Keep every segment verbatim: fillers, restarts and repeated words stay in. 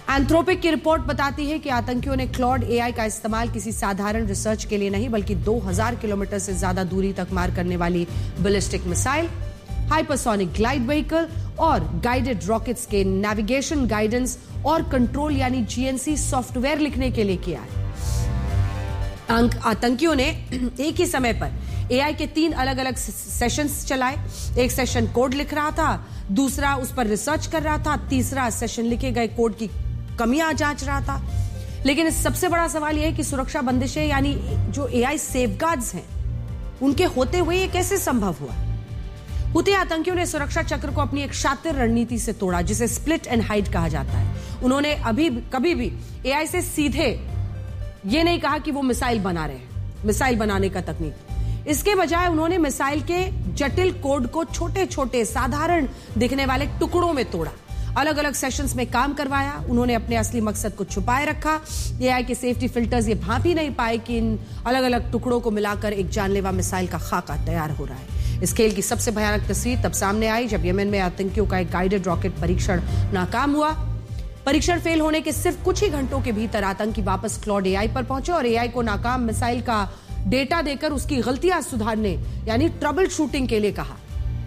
Anthropic की report बताती है कि आतंकियों ने क्लॉड एआई का इस्तेमाल किसी साधारण रिसर्च के लिए नहीं बल्कि दो हज़ार किलोमीटर से ज्यादा दूरी तक मार करने वाली ballistic missile, hypersonic glide vehicle और गाइडेड रॉकेट्स के नेविगेशन, गाइडेंस और कंट्रोल यानी जीएनसी सॉफ्टवेयर लिखने के लिए किया है। आतंकियों ने एक ही समय पर एआई के तीन अलग अलग सेशंस चलाए। एक सेशन कोड लिख रहा था, दूसरा उस पर रिसर्च कर रहा था, तीसरा सेशन लिखे गए कोड की कमियां जांच रहा था। लेकिन सबसे बड़ा सवाल यह है कि सुरक्षा बंदिशें यानी जो एआई सेफगार्ड्स हैं उनके होते हुए ये कैसे संभव हुआ। हुती आतंकियों ने सुरक्षा चक्र को अपनी एक शातिर रणनीति से तोड़ा जिसे स्प्लिट एंड हाइड कहा जाता है। उन्होंने अभी कभी भी एआई से सीधे ये नहीं कहा कि वो मिसाइल बना रहे हैं, मिसाइल बनाने का तकनीक। इसके बजाय उन्होंने मिसाइल के जटिल कोड को छोटे छोटे साधारण दिखने वाले टुकड़ों में तोड़ा, अलग अलग सेशंस में काम करवाया। उन्होंने अपने असली मकसद को छुपाए रखा। एआई के सेफ्टी फिल्टर्स ये भांप ही नहीं पाए कि इन अलग अलग टुकड़ों को मिलाकर एक जानलेवा मिसाइल का खाका तैयार हो रहा है। इस खेल की सबसे भयानक तस्वीर तब सामने आई जब यमन में आतंकियों का एक गाइडेड रॉकेट परीक्षण नाकाम हुआ। परीक्षण फेल होने के सिर्फ कुछ ही घंटों के भीतर आतंकी वापस क्लॉड एआई पर पहुंचे और एआई को नाकाम मिसाइल का डेटा देकर उसकी गलतियां सुधारने यानी ट्रबल शूटिंग के लिए कहा।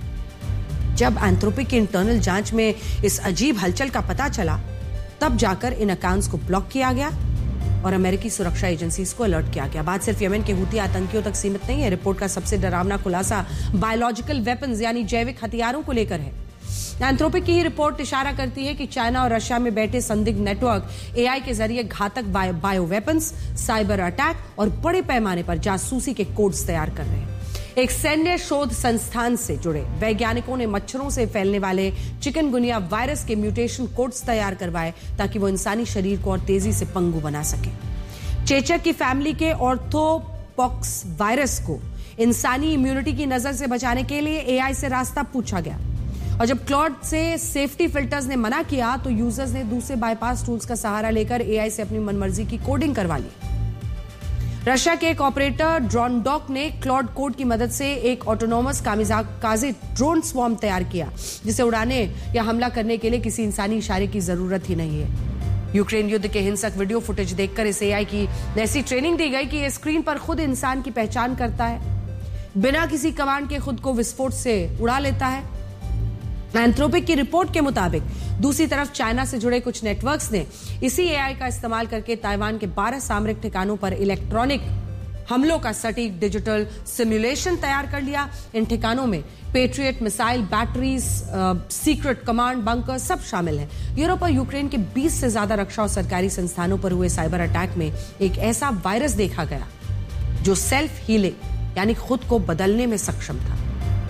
जब एंथ्रोपिक की इंटरनल जांच में इस अजीब हलचल का पता चला तब जाकर इन अकाउंट्स को ब्लॉक किया गया और अमेरिकी सुरक्षा एजेंसीज को अलर्ट किया गया। बात सिर्फ यमन के हुती आतंकियों तक सीमित नहीं है। रिपोर्ट का सबसे डरावना खुलासा बायोलॉजिकल वेपन्स यानी जैविक हथियारों को लेकर है। एंथ्रोपिक की ही रिपोर्ट इशारा करती है कि चाइना और रशिया में बैठे संदिग्ध नेटवर्क एआई के जरिए घातक बायो वेपन्स, साइबर अटैक और बड़े पैमाने पर जासूसी के कोड्स तैयार कर रहे हैं। एक सैन्य शोध संस्थान से जुड़े वैज्ञानिकों ने मच्छरों से फैलने वाले चिकनगुनिया वायरस के म्यूटेशन कोड्स तैयार करवाए ताकि वो इंसानी शरीर को और तेजी से पंगु बना सके। चेचक की फैमिली के ऑर्थोपॉक्स वायरस को इंसानी इम्यूनिटी की नजर से बचाने के लिए एआई से रास्ता पूछा गया और जब क्लॉड से सेफ्टी फिल्टर्स ने मना किया तो यूजर्स ने दूसरे बाईपास टूल्स का सहारा लेकर एआई से अपनी मनमर्जी की कोडिंग करवा ली। रशिया के एक ऑपरेटर ड्रोनडॉक ने क्लॉड कोड की मदद से एक ऑटोनोमस कामिकाज़े ड्रोन स्वॉर्म तैयार किया जिसे उड़ाने या हमला करने के लिए किसी इंसानी इशारे की जरूरत ही नहीं है। यूक्रेन युद्ध के हिंसक वीडियो फुटेज देखकर इस एआई की ऐसी ट्रेनिंग दी गई कि ये स्क्रीन पर खुद इंसान की पहचान करता है, बिना किसी कमांड के खुद को विस्फोट से उड़ा लेता है। एंथ्रोपिक की रिपोर्ट के मुताबिक दूसरी तरफ चाइना से जुड़े कुछ नेटवर्क्स ने इसी एआई का इस्तेमाल करके ताइवान के बारह सामरिक ठिकानों पर इलेक्ट्रॉनिक हमलों का सटीक डिजिटल सिमुलेशन तैयार कर लिया। इन ठिकानों में patriot missile, batteries, secret command bunker सब शामिल हैं। यूरोप और यूक्रेन के बीस से ज्यादा रक्षा और सरकारी संस्थानों पर हुए साइबर अटैक में एक ऐसा वायरस देखा गया जो सेल्फ हीलिंग यानी खुद को बदलने में सक्षम था।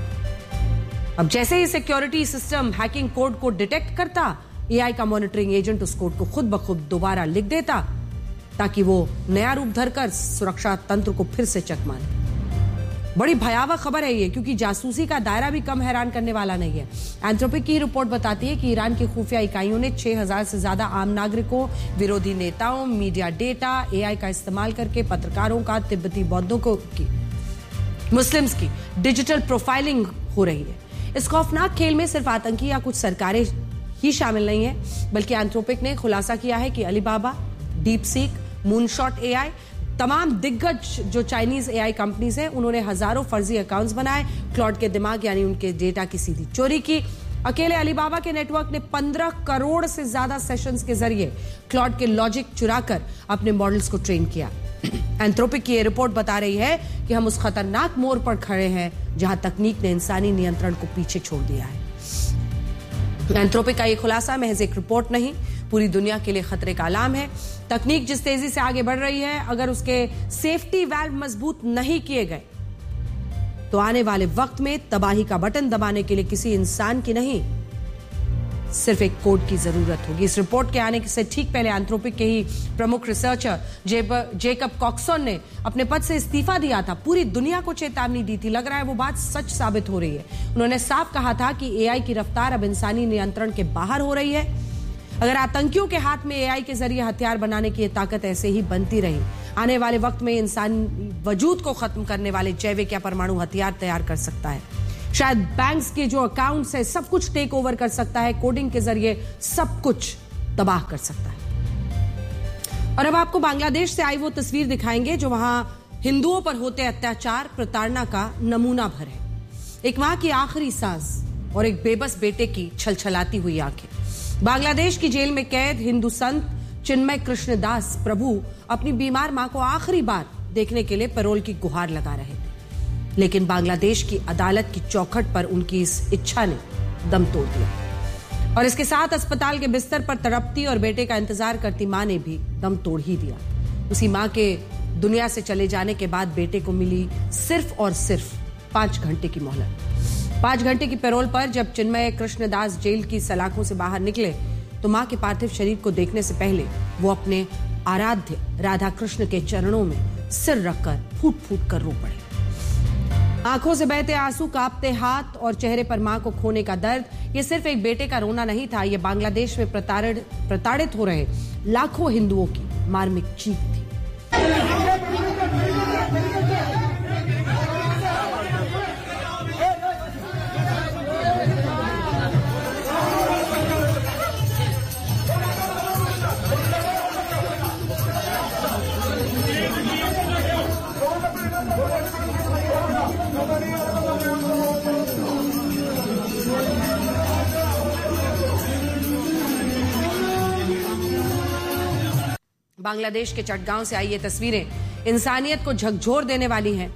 अब जैसे ही सिक्योरिटी सिस्टम हैकिंग कोड को डिटेक्ट करता, एआई का मॉनिटरिंग एजेंट उस कोड को खुद ब खुद दोबारा लिख देता ताकि वो नया रूप धरकर सुरक्षा तंत्र को फिर से चक मारे। बड़ी भयावह खबर है ये, क्योंकि जासूसी का दायरा भी कम हैरान करने वाला नहीं है। एंथ्रोपिक की रिपोर्ट बताती है कि ईरान की खुफिया इकाइयों ने छह हज़ार से ज्यादा आम नागरिकों, विरोधी नेताओं, मीडिया डेटा, एआई का इस्तेमाल करके पत्रकारों का, तिब्बती बौद्धों को की, मुस्लिम्स की डिजिटल प्रोफाइलिंग हो रही है। इस खौफनाक खेल में सिर्फ आतंकी या कुछ सरकारें ही शामिल नहीं है, बल्कि एंथ्रोपिक ने खुलासा किया है कि अलीबाबा, डीपसीक, मूनशॉट एआई, तमाम दिग्गज जो चाइनीज एआई कंपनीज हैं, उन्होंने हजारों फर्जी अकाउंट्स बनाए, क्लॉड के दिमाग यानी उनके डेटा की सीधी चोरी की। अकेले अलीबाबा के नेटवर्क ने पंद्रह करोड़ से ज्यादा सेशंस के जरिए क्लॉड के लॉजिक चुराकर अपने मॉडल्स को ट्रेन किया। एंथ्रोपिक की यह रिपोर्ट बता रही है कि हम उस खतरनाक मोड़ पर खड़े हैं जहां तकनीक ने इंसानी नियंत्रण को पीछे छोड़ दिया है। एंथ्रोपिक का यह खुलासा महज एक रिपोर्ट नहीं, पूरी दुनिया के लिए खतरे का अलार्म है। तकनीक जिस तेजी से आगे बढ़ रही है, अगर उसके सेफ्टी वाल्व मजबूत नहीं किए गए तो आने वाले वक्त में तबाही का बटन दबाने के लिए किसी इंसान की नहीं, सिर्फ एक कोड की जरूरत होगी। इस रिपोर्ट के आने से ठीक पहले एंथ्रोपिक के ही प्रमुख रिसर्चर जेकब कॉक्सन ने अपने पद से इस्तीफा दिया था। पूरी दुनिया को चेतावनी दी थी। लग रहा है वो बात सच साबित हो रही है। उन्होंने साफ कहा था कि एआई की रफ्तार अब इंसानी नियंत्रण के बाहर हो रही है। अगर आतंकियों के हाथ में एआई के जरिए हथियार बनाने की ताकत ऐसे ही बनती रही, आने वाले वक्त में इंसान वजूद को खत्म करने वाले जैविक या परमाणु हथियार तैयार कर सकता है। शायद बैंक्स के जो अकाउंट्स है सब कुछ टेक ओवर कर सकता है, कोडिंग के जरिए सब कुछ तबाह कर सकता है। और अब आपको बांग्लादेश से आई वो तस्वीर दिखाएंगे जो वहां हिंदुओं पर होते अत्याचार प्रताड़ना का नमूना भर है। एक मां की आखिरी सांस और एक बेबस बेटे की छलछलाती हुई आंखें। बांग्लादेश की जेल में कैद हिंदू संत चिन्मय कृष्णदास प्रभु अपनी बीमार मां को आखिरी बार देखने के लिए पैरोल की गुहार लगा रहे थे, लेकिन बांग्लादेश की अदालत की चौखट पर उनकी इस इच्छा ने दम तोड़ दिया और इसके साथ अस्पताल के बिस्तर पर तड़पती और बेटे का इंतजार करती मां ने भी दम तोड़ ही दिया। उसी मां के दुनिया से चले जाने के बाद बेटे को मिली सिर्फ और सिर्फ पांच घंटे की मोहलत। पांच घंटे की पैरोल पर जब चिन्मय कृष्णदास जेल की सलाखों से बाहर निकले तो मां के पार्थिव शरीर को देखने से पहले वो अपने आराध्य राधा कृष्ण के चरणों में सिर रखकर फूट फूट कर रो पड़े। आंखों से बहते आंसू, कांपते हाथ और चेहरे पर मां को खोने का दर्द, ये सिर्फ एक बेटे का रोना नहीं था, ये बांग्लादेश में प्रताड़ित प्रताड़ित हो रहे लाखों हिंदुओं की मार्मिक चीख थी। बांग्लादेश के चटगांव से आई ये तस्वीरें इंसानियत को झकझोर देने वाली हैं।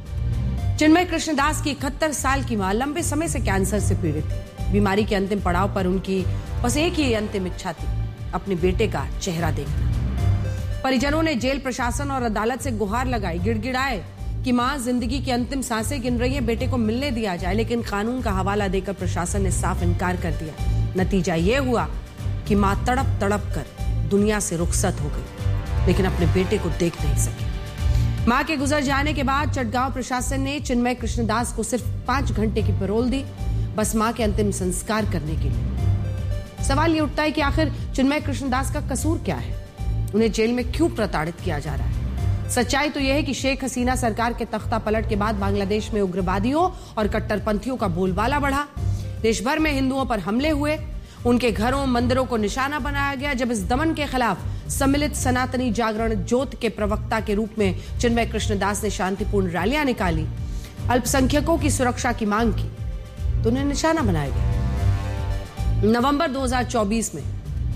चिन्मय कृष्णदास की इकहत्तर साल की मां लंबे समय से कैंसर से पीड़ित थी। बीमारी के अंतिम पड़ाव पर उनकी बस एक ही अंतिम इच्छा थी, अपने बेटे का चेहरा देखना। परिजनों ने जेल प्रशासन और अदालत से गुहार लगाई, गिड़गिड़ाए कि मां जिंदगी की अंतिम सांसें गिन रही है, बेटे को मिलने दिया जाए, लेकिन कानून का हवाला देकर प्रशासन ने साफ इनकार कर दिया। नतीजा यह हुआ कि मां तड़प तड़प कर दुनिया से रुखसत हो गई, लेकिन अपने बेटे को देख नहीं सकी। मां के गुजर जाने के बाद चटगांव प्रशासन ने चिन्मय कृष्णदास को सिर्फ पांच घंटे की पैरोल दी, बस मां के अंतिम संस्कार करने के लिए। सवाल ये उठता है कि आखिर चिन्मय कृष्णदास का कसूर क्या है? उन्हें जेल में क्यों प्रताड़ित किया जा रहा है? सच्चाई तो यह है कि शेख हसीना सरकार के तख्ता पलट के बाद बांग्लादेश में उग्रवादियों और कट्टरपंथियों का बोलबाला बढ़ा। देश भर में हिंदुओं पर हमले हुए, उनके घरों मंदिरों को निशाना बनाया गया। जब इस दमन के खिलाफ सम्मिलित सनातनी जागरण जोत के प्रवक्ता के रूप में चिन्मय कृष्णदास ने शांतिपूर्ण रैलियां निकाली, अल्पसंख्यकों की सुरक्षा की मांग की, तो उन्हें निशाना बनाया गया। नवंबर दो हज़ार चौबीस में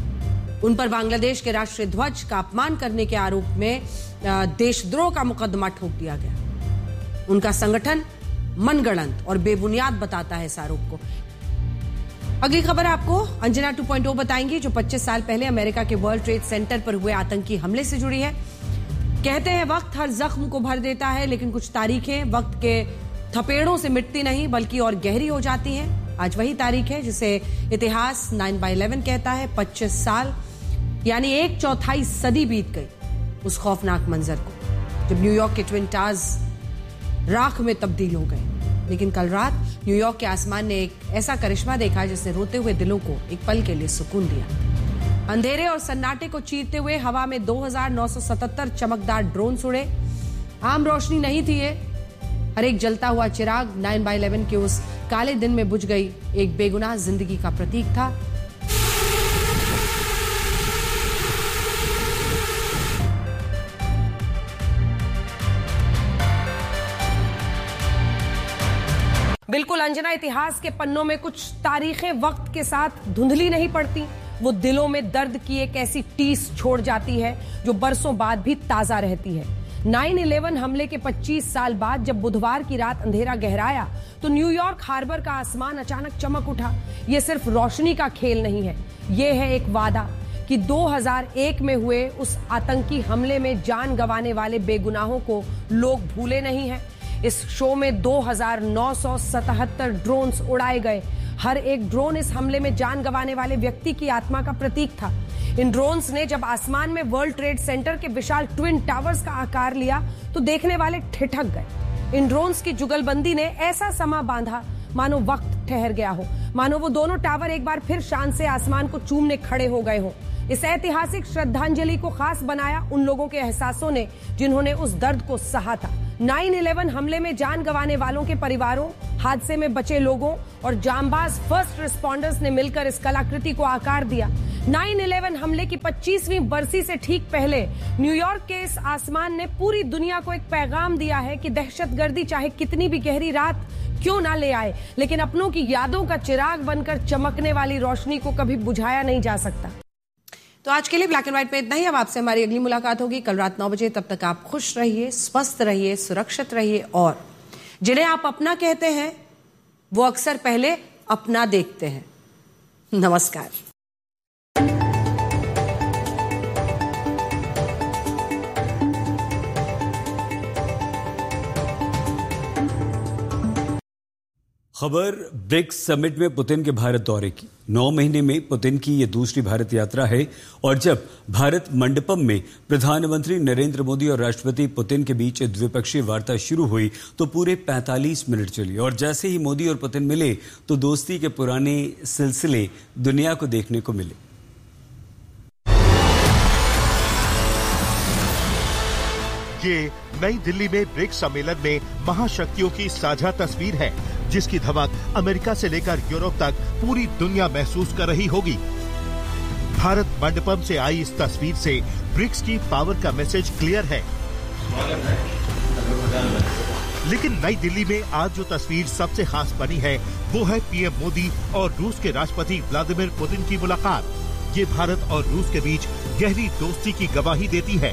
उन पर बांग्लादेश के राष्ट्रीय ध्वज का अपमान करने के आरोप में देशद्रोह का मुकदमा ठोक दिया गया। उनका संगठन मनगढ़ंत और बेबुनियाद बताता है इस आरोप को। अगली खबर आपको अंजना टू पॉइंट ओ बताएंगी, जो पच्चीस साल पहले अमेरिका के वर्ल्ड ट्रेड सेंटर पर हुए आतंकी हमले से जुड़ी है। कहते हैं वक्त हर जख्म को भर देता है, लेकिन कुछ तारीखें वक्त के थपेड़ों से मिटती नहीं बल्कि और गहरी हो जाती हैं। आज वही तारीख है जिसे इतिहास नाइन बाई इलेवन कहता है। पच्चीस साल यानी एक चौथाई सदी बीत गई उस खौफनाक मंजर को, जब न्यूयॉर्क के ट्विन टावर्स राख में तब्दील हो गए। लेकिन कल रात न्यूयॉर्क के आसमान ने एक ऐसा करिश्मा देखा जिसने रोते हुए दिलों को एक पल के लिए सुकून दिया। अंधेरे और सन्नाटे को चीरते हुए हवा में दो हज़ार नौ सौ सतहत्तर चमकदार ड्रोन उड़े। आम रोशनी नहीं थी ये, हर एक जलता हुआ चिराग नाइन बाई इलेवन के उस काले दिन में बुझ गई एक बेगुनाह जिंदगी का प्रतीक था। बिल्कुल अंजना, इतिहास के पन्नों में कुछ तारीखें वक्त के साथ धुंधली नहीं पड़ती, वो दिलों में दर्द की एक ऐसी टीस छोड़ जाती है जो बरसों बाद भी ताजा रहती है। नाइन इलेवन हमले के पच्चीस साल बाद जब बुधवार की रात अंधेरा गहराया तो न्यूयॉर्क हार्बर का आसमान अचानक चमक उठा। ये सिर्फ रोशनी का खेल नहीं है, ये है एक वादा कि दो हज़ार एक में हुए उस आतंकी हमले में जान गंवाने वाले बेगुनाहों को लोग भूले नहीं हैं। इस शो में दो हज़ार नौ सौ सतहत्तर ड्रोन्स उड़ाए गए। हर एक ड्रोन इस हमले में जान गंवाने वाले व्यक्ति की आत्मा का प्रतीक था। इन ड्रोन्स ने जब आसमान में वर्ल्ड ट्रेड सेंटर के विशाल ट्विन टावर्स का आकार लिया तो देखने वाले ठिठक गए। इन ड्रोन्स की जुगलबंदी ने ऐसा समा बांधा मानो वक्त ठहर गया हो, मानो वो दोनों टावर एक बार फिर शान से आसमान को चूमने खड़े हो गए हो। इस ऐतिहासिक श्रद्धांजलि को खास बनाया उन लोगों के एहसासों ने जिन्होंने उस दर्द को सहा था, नाइन इलेवन हमले में जान गंवाने वालों के परिवारों, हादसे में बचे लोगों और जांबाज फर्स्ट रिस्पॉन्डर्स ने मिलकर इस कलाकृति को आकार दिया। नाइन इलेवन हमले की पच्चीसवीं बरसी से ठीक पहले न्यूयॉर्क के इस आसमान ने पूरी दुनिया को एक पैगाम दिया है कि दहशतगर्दी चाहे कितनी भी गहरी रात क्यों ना ले आए, लेकिन अपनों की यादों का चिराग बनकर चमकने वाली रोशनी को कभी बुझाया नहीं जा सकता। तो आज के लिए ब्लैक एंड व्हाइट में इतना ही। अब आपसे हमारी अगली मुलाकात होगी कल रात नौ बजे। तब तक आप खुश रहिए, स्वस्थ रहिए, सुरक्षित रहिए और जिन्हें आप अपना कहते हैं वो अक्सर पहले अपना देखते हैं। नमस्कार। खबर ब्रिक्स समिट में पुतिन के भारत दौरे की। नौ महीने में पुतिन की ये दूसरी भारत यात्रा है और जब भारत मंडपम में प्रधानमंत्री नरेंद्र मोदी और राष्ट्रपति पुतिन के बीच द्विपक्षीय वार्ता शुरू हुई तो पूरे पैंतालीस मिनट चली और जैसे ही मोदी और पुतिन मिले तो दोस्ती के पुराने सिलसिले दुनिया को देखने को मिले। ये नई दिल्ली में ब्रिक्स सम्मेलन में महाशक्तियों की साझा तस्वीर है जिसकी धमक अमेरिका से लेकर यूरोप तक पूरी दुनिया महसूस कर रही होगी। भारत मंडपम से आई इस तस्वीर से ब्रिक्स की पावर का मैसेज क्लियर है। लेकिन नई दिल्ली में आज जो तस्वीर सबसे खास बनी है वो है पीएम मोदी और रूस के राष्ट्रपति व्लादिमीर पुतिन की मुलाकात। ये भारत और रूस के बीच गहरी दोस्ती की गवाही देती है।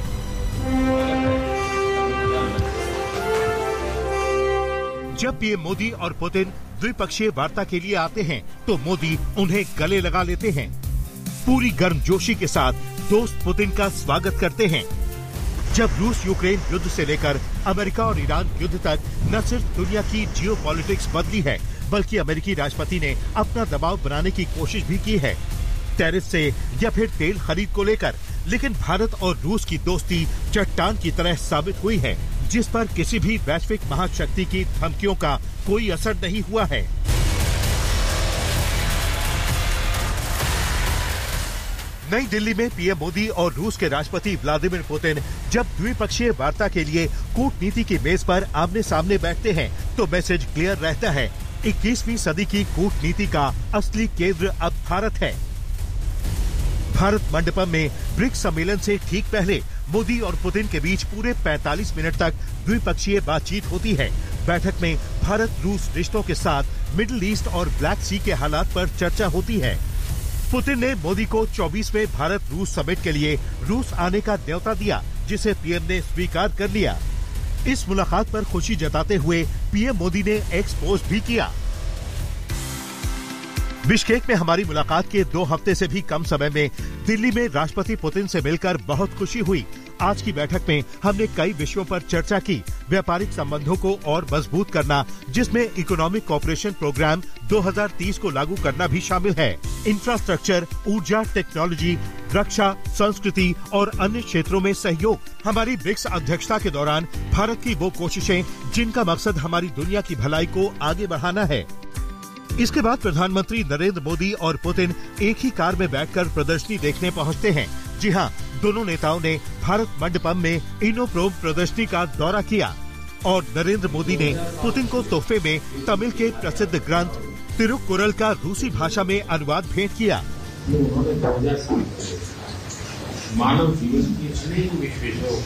जब पीएम मोदी और पुतिन द्विपक्षीय वार्ता के लिए आते हैं तो मोदी उन्हें गले लगा लेते हैं। पूरी गर्मजोशी के साथ दोस्त पुतिन का स्वागत करते हैं। जब रूस यूक्रेन युद्ध से लेकर अमेरिका और ईरान युद्ध तक न सिर्फ दुनिया की जियोपॉलिटिक्स बदली है बल्कि अमेरिकी राष्ट्रपति ने अपना दबाव बनाने की कोशिश भी की है, टैरिफ से या फिर तेल खरीद को लेकर। लेकिन भारत और रूस की दोस्ती चट्टान की तरह साबित हुई है जिस पर किसी भी वैश्विक महाशक्ति की धमकियों का कोई असर नहीं हुआ है। नई दिल्ली में पीएम मोदी और रूस के राष्ट्रपति व्लादिमीर पुतिन जब द्विपक्षीय वार्ता के लिए कूटनीति की मेज पर आमने सामने बैठते हैं तो मैसेज क्लियर रहता है। इक्कीसवीं सदी की कूटनीति का असली केंद्र अब भारत है। भारत मंडपम में ब्रिक्स सम्मेलन से ठीक पहले मोदी और पुतिन के बीच पूरे पैंतालीस मिनट तक द्विपक्षीय बातचीत होती है। बैठक में भारत रूस रिश्तों के साथ मिडिल ईस्ट और ब्लैक सी के हालात पर चर्चा होती है। पुतिन ने मोदी को चौबीसवें भारत रूस समिट के लिए रूस आने का न्योता दिया जिसे पीएम ने स्वीकार कर लिया। इस मुलाकात पर खुशी जताते हुए पीएम मोदी ने एक्स पोस्ट भी किया। बिश्केक में हमारी मुलाकात के दो हफ्ते से भी कम समय में दिल्ली में राष्ट्रपति पुतिन से मिलकर बहुत खुशी हुई। आज की बैठक में हमने कई विषयों पर चर्चा की। व्यापारिक संबंधों को और मजबूत करना जिसमें इकोनॉमिक कोऑपरेशन प्रोग्राम दो हज़ार तीस को लागू करना भी शामिल है। इंफ्रास्ट्रक्चर, ऊर्जा, टेक्नोलॉजी, रक्षा, संस्कृति और अन्य क्षेत्रों में सहयोग। हमारी ब्रिक्स अध्यक्षता के दौरान भारत की वो कोशिशें जिनका मकसद हमारी दुनिया की भलाई को आगे बढ़ाना है। इसके बाद प्रधानमंत्री नरेंद्र मोदी और पुतिन एक ही कार में बैठकर प्रदर्शनी देखने पहुंचते हैं। जी हां, दोनों नेताओं ने भारत मंडपम में इनोप्रोम प्रदर्शनी का दौरा किया और नरेंद्र मोदी ने पुतिन को तोहफे में तमिल के प्रसिद्ध ग्रंथ तिरुकुरल का रूसी भाषा में अनुवाद भेंट किया। मानव जीवन की अनेक विशेषों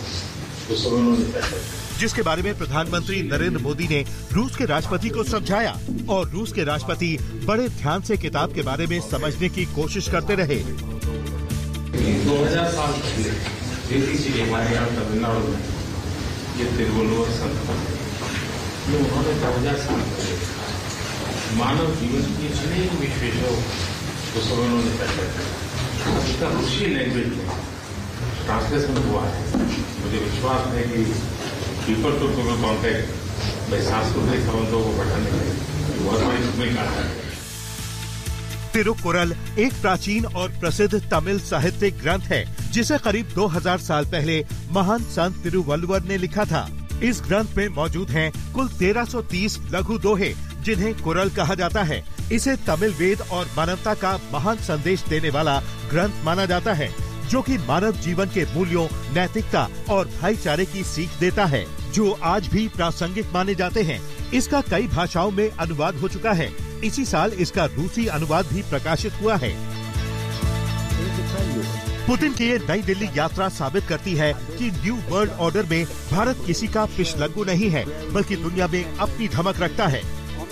जिसके बारे में प्रधानमंत्री नरेंद्र मोदी ने रूस के राष्ट्रपति को समझाया और रूस के राष्ट्रपति बड़े ध्यान से किताब के बारे में समझने की कोशिश करते रहे। दो हज़ार साल पहले हमारे यहाँ तमिलनाडु में ये तिरुवल्लुवर संत उन्होंने दो हजार साल पहले मानव जीवन की अनेक विशेषों को सब उन्होंने चर्चा किया। उसका रूसी लैंग्वेज में ट्रांसलेशन हुआ है। मुझे विश्वास है कि पीपल टू पीपल कॉन्टैक्ट में सांस्कृतिक संबंधों को बढ़ाने में बहुत बड़ी भूमिका है। तिरुकुरल एक प्राचीन और प्रसिद्ध तमिल साहित्यिक ग्रंथ है जिसे करीब दो हज़ार साल पहले महान संत तिरुवल्लुवर ने लिखा था। इस ग्रंथ में मौजूद हैं कुल तेरह सौ तीस लघु दोहे जिन्हें कुरल कहा जाता है। इसे तमिल वेद और मानवता का महान संदेश देने वाला ग्रंथ माना जाता है जो कि मानव जीवन के मूल्यों, नैतिकता और भाईचारे की सीख देता है। जो आज भी प्रासंगिक माने जाते हैं। इसका कई भाषाओं में अनुवाद हो चुका है। इसी साल इसका रूसी अनुवाद भी प्रकाशित हुआ है। पुतिन की ये नई दिल्ली यात्रा साबित करती है कि न्यू वर्ल्ड ऑर्डर में भारत किसी का पिछलग्गू नहीं है, बल्कि दुनिया में अपनी धमक रखता है।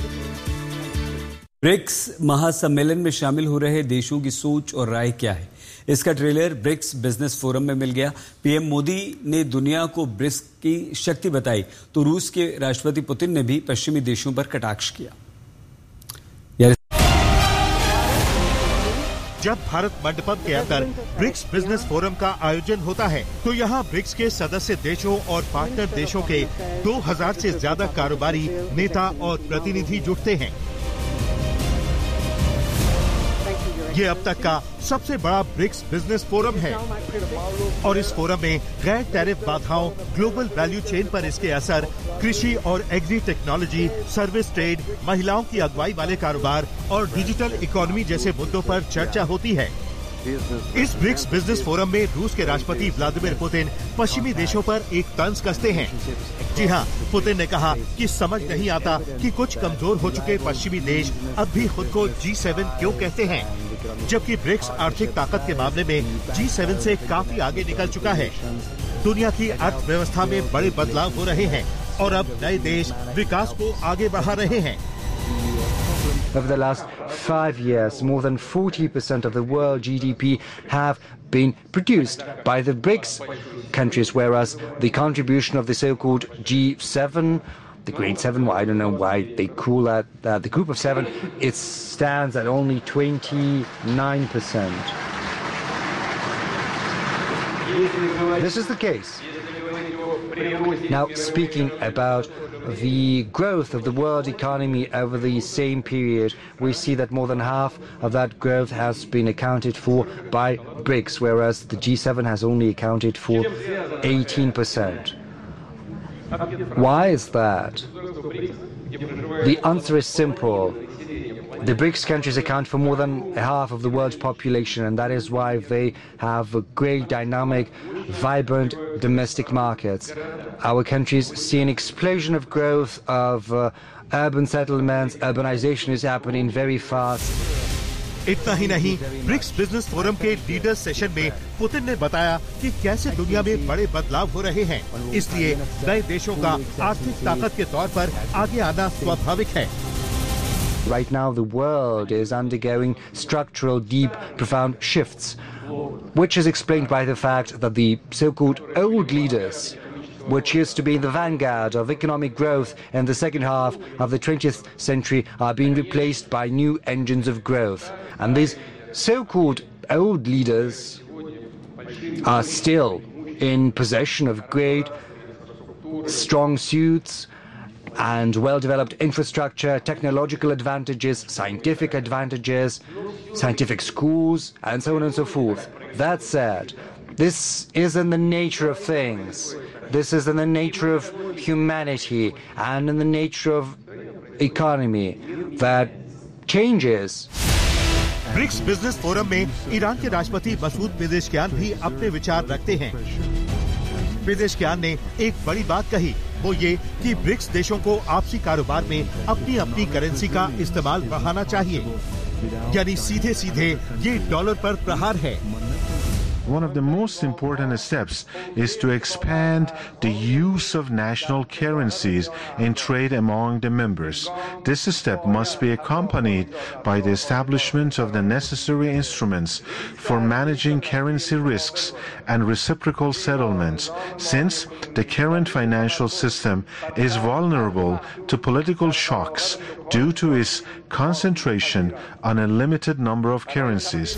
ब्रिक्स महासम्मेलन में शामिल हो रहे देशों की सोच और राय क्या है, इसका ट्रेलर ब्रिक्स बिजनेस फोरम में मिल गया। पीएम मोदी ने दुनिया को ब्रिक्स की शक्ति बताई तो रूस के राष्ट्रपति पुतिन ने भी पश्चिमी देशों पर कटाक्ष किया। जब भारत मंडपम के अंदर ब्रिक्स बिजनेस फोरम का आयोजन होता है तो यहाँ ब्रिक्स के सदस्य देशों और पार्टनर देशों के दो हज़ार से ज्यादा कारोबारी नेता और प्रतिनिधि जुटते हैं। ये अब तक का सबसे बड़ा ब्रिक्स बिजनेस फोरम है और इस फोरम में गैर टैरिफ बाधाओं, ग्लोबल वैल्यू चेन पर इसके असर, कृषि और एग्री टेक्नोलॉजी, सर्विस ट्रेड, महिलाओं की अगुवाई वाले कारोबार और डिजिटल इकोनॉमी जैसे मुद्दों पर चर्चा होती है। इस ब्रिक्स बिजनेस फोरम में रूस के राष्ट्रपति व्लादिमीर पुतिन पश्चिमी देशों पर एक तंज कसते हैं। जी हाँ, पुतिन ने कहा कि समझ नहीं आता कि कुछ कमजोर हो चुके पश्चिमी देश अब भी खुद को जी सेवन क्यों कहते हैं, जबकि ब्रिक्स आर्थिक ताकत के मामले में जी सेवन से काफी आगे निकल चुका है। दुनिया की अर्थव्यवस्था में बड़े बदलाव हो रहे हैं और अब नए देश विकास को आगे बढ़ा रहे हैं। Over the last five years, more than forty percent of the world G D P have been produced by the BRICS countries, whereas the contribution of the so-called G seven, the Great Seven, well, I don't know why they call that, uh, the Group of Seven, it stands at only twenty-nine percent. This is the case. Now, speaking about the growth of the world economy over the same period, we see that more than half of that growth has been accounted for by BRICS, whereas the G seven has only accounted for eighteen percent. Why is that? The answer is simple. The BRICS countries account for more than half of the world's population, and that is why they have a great, dynamic, vibrant domestic markets. Our countries see an explosion of growth of uh, urban settlements. Urbanization is happening very fast. इतना ही नहीं, BRICS business forum के leaders session में Putin ने बताया कि कैसे दुनिया में बड़े बदलाव हो रहे हैं, इसलिए नए देशों का आर्थिक ताकत के तौर पर आगे आना स्वाभाविक है। Right now, the world is undergoing structural, deep, profound shifts, which is explained by the fact that the so-called old leaders, which used to be in the vanguard of economic growth in the second half of the twentieth century, are being replaced by new engines of growth. And these so-called old leaders are still in possession of great, strong suits and well-developed infrastructure, technological advantages, scientific advantages, scientific schools, and so on and so forth. That said, this is in the nature of things. This is in the nature of humanity and in the nature of economy that changes. BRICS business forum में Iran के राष्ट्रपति Masoud Pezeshkian भी अपने विचार रखते हैं। Pezeshkian ने एक बड़ी बात कही, वो ये कि ब्रिक्स देशों को आपसी कारोबार में अपनी अपनी करेंसी का इस्तेमाल बढ़ाना चाहिए, यानी सीधे सीधे ये डॉलर पर प्रहार है। One of the most important steps is to expand the use of national currencies in trade among the members. This step must be accompanied by the establishment of the necessary instruments for managing currency risks and reciprocal settlements, since the current financial system is vulnerable to political shocks due to its concentration on a limited number of currencies.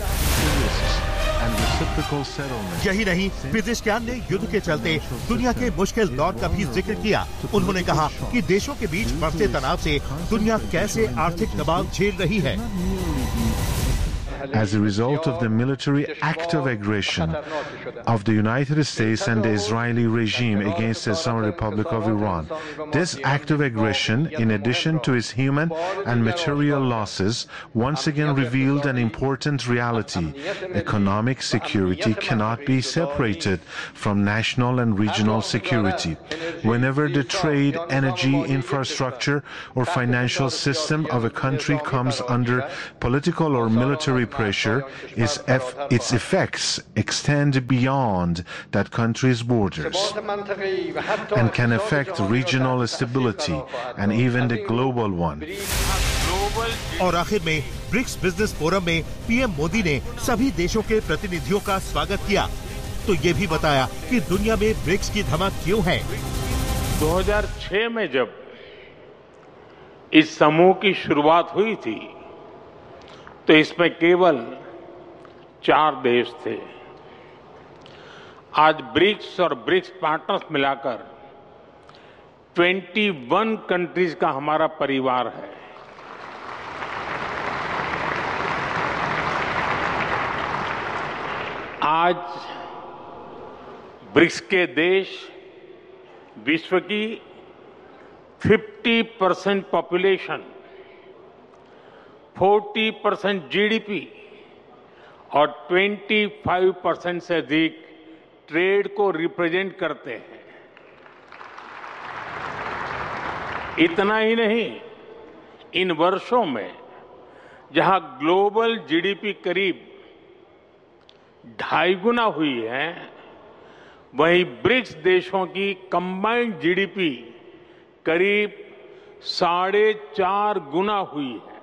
यही नहीं, Pezeshkian ने युद्ध के चलते दुनिया के मुश्किल दौर का भी जिक्र किया। उन्होंने कहा कि देशों के बीच बढ़ते तनाव से दुनिया कैसे आर्थिक दबाव झेल रही है। as a result of the military act of aggression of the United States and the Israeli regime against the Islamic Republic of Iran. This act of aggression, in addition to its human and material losses, once again revealed an important reality. Economic security cannot be separated from national and regional security. Whenever the trade, energy, infrastructure, or financial system of a country comes under political or military pressure, its, eff its effects extend beyond that country's borders and can affect regional stability and even the global one. और आखिर में BRICS business forum में PM Modi ने सभी देशों के प्रतिनिधियों का स्वागत किया, तो ये भी बताया कि दुनिया में ब्रिक्स की धमक क्यों है। दो हज़ार छह में जब इस समूह की शुरुआत हुई थी तो इसमें केवल चार देश थे। आज ब्रिक्स और ब्रिक्स पार्टनर्स मिलाकर इक्कीस कंट्रीज का हमारा परिवार है। आज ब्रिक्स के देश विश्व की पचास परसेंट पॉपुलेशन, चालीस परसेंट जीडीपी और पच्चीस परसेंट से अधिक ट्रेड को रिप्रेजेंट करते हैं। इतना ही नहीं, इन वर्षों में जहां ग्लोबल जीडीपी करीब ढाई गुना हुई है, वहीं ब्रिक्स देशों की कंबाइंड जीडीपी करीब साढ़े चार गुना हुई है।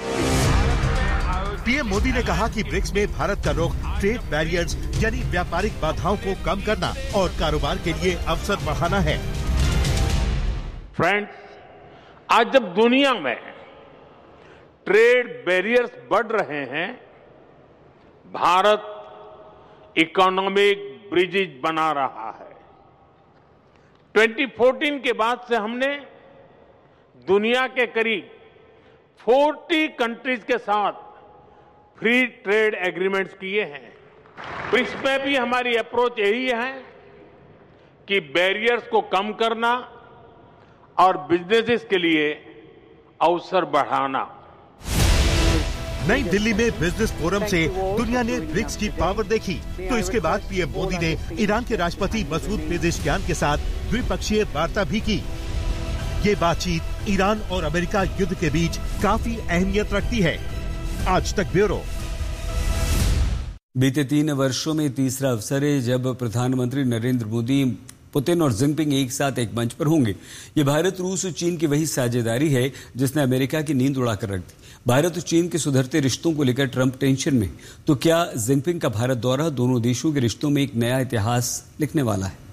पीएम मोदी ने कहा कि ब्रिक्स में भारत का रुख ट्रेड बैरियर्स यानी व्यापारिक बाधाओं को कम करना और कारोबार के लिए अवसर बढ़ाना है। फ्रेंड्स, आज जब दुनिया में ट्रेड बैरियर्स बढ़ रहे हैं, भारत इकोनॉमिक ब्रिजेज बना रहा है। दो हज़ार चौदह के बाद से हमने दुनिया के करीब चालीस कंट्रीज के साथ फ्री ट्रेड एग्रीमेंट्स किए हैं। ब्रिक्स में भी हमारी अप्रोच यही है कि बैरियर्स को कम करना और बिजनेसेस के लिए अवसर बढ़ाना। नई दिल्ली में बिजनेस फोरम से दुनिया ने ब्रिक्स की पावर देखी, तो इसके बाद पीएम मोदी ने ईरान के राष्ट्रपति मसूद पेजेश्कियान के साथ द्विपक्षीय वार्ता भी की। ये बातचीत ईरान और अमेरिका युद्ध के बीच काफी अहमियत रखती है। आज तक ब्यूरो। बीते तीन वर्षों में तीसरा अवसर है जब प्रधानमंत्री नरेंद्र मोदी, पुतिन और जिनपिंग एक साथ एक मंच पर होंगे। ये भारत, रूस और चीन की वही साझेदारी है जिसने अमेरिका की नींद उड़ाकर रख दी। भारत और चीन के सुधरते रिश्तों को लेकर ट्रंप टेंशन में, तो क्या जिनपिंग का भारत दौरा दोनों देशों के रिश्तों में एक नया इतिहास लिखने वाला है?